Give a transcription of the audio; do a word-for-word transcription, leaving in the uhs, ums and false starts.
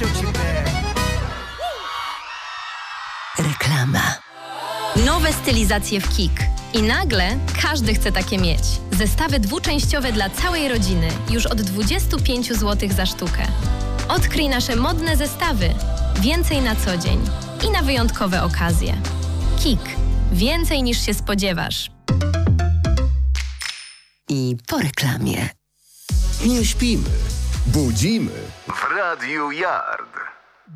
Reklama. Nowe stylizacje w Kik. I nagle każdy chce takie mieć. Zestawy dwuczęściowe dla całej rodziny już od dwadzieścia pięć złotych za sztukę. Odkryj nasze modne zestawy. Więcej na co dzień i na wyjątkowe okazje. Kik. Więcej niż się spodziewasz. I po reklamie. Nie śpimy, budzimy w Radiu Yard.